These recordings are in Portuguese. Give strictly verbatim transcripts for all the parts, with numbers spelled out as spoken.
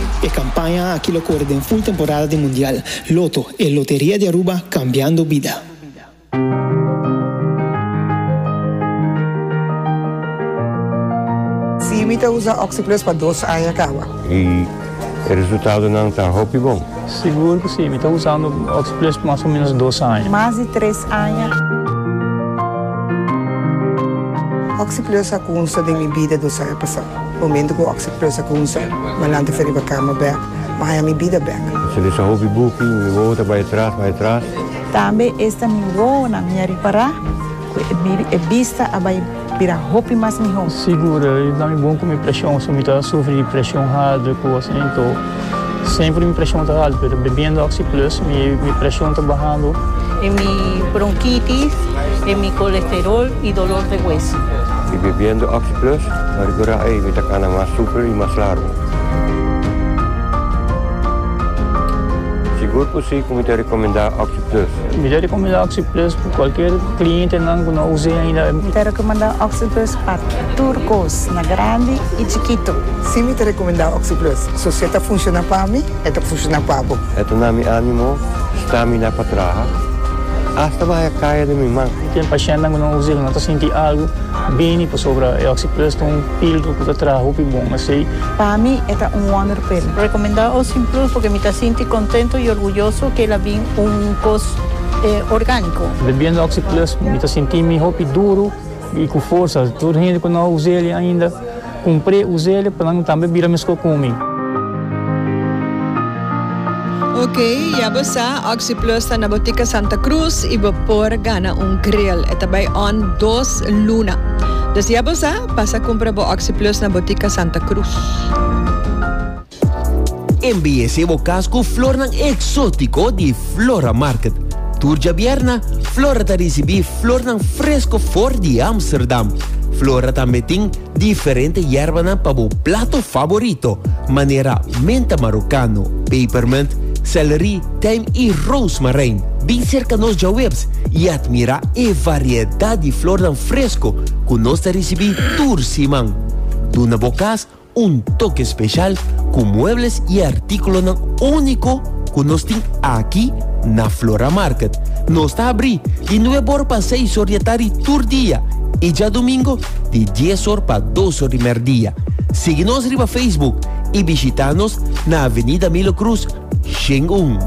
e campanha aquilo que ocorre em full temporada de Mundial. Loto e Loteria de Aruba cambiando vida. Sim, me usa Oxyplus para dois anos acaba. E o resultado não está muito bom? Seguro que sim, me estou usando Oxyplus por mais ou menos dois anos. Mais de três anos. Oxyplus a consta de minha vida dos anos passados. No momento que o Oxyplus a consta, malante fer iba cama back, mas a minha vida back. Se ele só houve booking, me volta para trás, para trás. Também esta minha voo na minha reparar, é vista a vai virar roupa mais melhor. Segura, dá-me bom com minha pressão, se eu estou sofrendo pressão alta, assim, então sempre minha pressão está alta, mas bebendo Oxyplus, minha, minha pressão está baixando. É minha bronquitis, é meu colesterol e dolor de hueso. E bebendo Oxyplus, agora aí me está mais super e mais largo. Seguro que sim, como te recomendar Oxyplus? Me deve recomendar Oxyplus para qualquer cliente não, que não use ainda. Me deve recomendar Oxyplus para turcos, na grande e chiquito. Sim, me deve recomendar Oxyplus. Se você está funcionando para mim, está funcionando para você. Ito na mi ânimo, stamina para trás. Hasta vai cair de minha mão. Tem paciente que não usa, não está sentindo algo bem para sobre o Oxyplus, tem um pílula que está atrás, muito bom, assim. Para mim, é um wonder pill. Recomendar Oxyplus porque me está sentindo contento e orgulhoso que ela vem um cos eh, orgânico. Bebendo Oxyplus, me está sentindo roupa duro e com força. Toda gente que não usa ele ainda, comprei, usei ele para não também virar mesmo comigo. Ok, já você Oxyplus está na Botica Santa Cruz e vapor gana um grill. É também on dos luna. Dus já você passa a comprar o Oxyplus na Botica Santa Cruz. Envíese o casco flor ng exótico de Flora Market. Turja Bierna, Flora ta recebi flor ng fresco for de Amsterdam. Flora também tem diferente yerba para o plato favorito. Maneira menta marocano, peppermint, celery, thyme e rosemary. Bem cerca nos webs e admira a variedade de flor ng fresco que nós recebi tur simang. Duna bocas um toque especial com muebles e artículos único que nós temos aqui na Flora Market. Nós está abri de nove horas para seis horas da tarde por dia e já domingo de dez horas para doze horas de meio-dia. Siga-nos no Facebook e visita-nos na Avenida Milo Cruz, Xingun.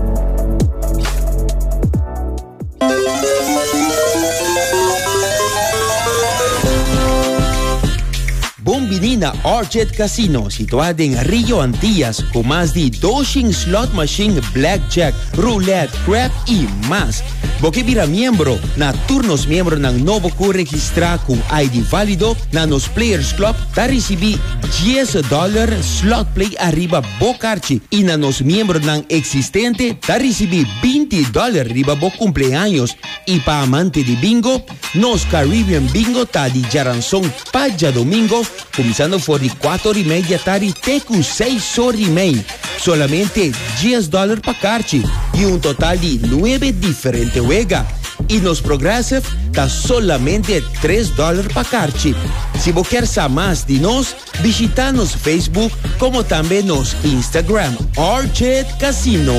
Bombinina Orchard Casino, situada em Rio Antillas, com mais de doze slot machine, blackjack, roulette, crap e mais. Você vira membro na turnos membro ng novo ku registrar com I D válido na nos Players Club, ta recebi dez dólares slot play arriba bocarchi e na nos membro ng existente, ta recebi vinte dólares arriba bo cumpleaños e pa amante de bingo, nos Caribbean Bingo ta di Jaranzón pa ja domingo, começando por de quatro e meia tarde até com seis horas e meia. Solamente dez dólares para carchi e um total de nove diferentes juega. E nos Progressive está solamente três dólares para carchi. Se você quer saber mais de nós, visita nos Facebook como também nos Instagram Orchard Casino.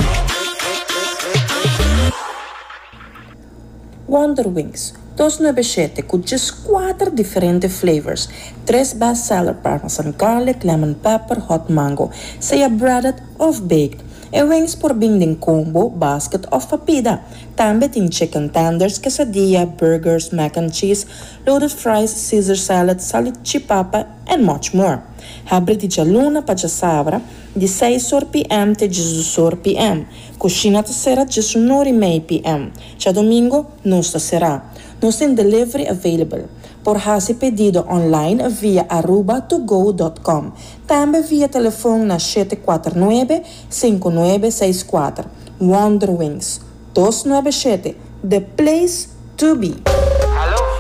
Wonder Wings dois nove sete com just quatro diferentes flavors. Três bestseller parmesan garlic, lemon pepper, hot mango. Seja breaded of baked. E wings por binding combo, basket of papida. Também tem chicken tenders, quesadilla, burgers, mac and cheese, loaded fries, Caesar salad, salchipapa, and much more. Abre de luna para sabra, de seis horas p m até dezoito horas p m. Coxina será de dezenove e meia p m. Já domingo, não será. Nós temos delivery available. Por fazer pedido online via aruba to go dot com. Também via telefone na sete quatro nove, cinco nove seis quatro. Wonder Wings dois nove sete, the place to be.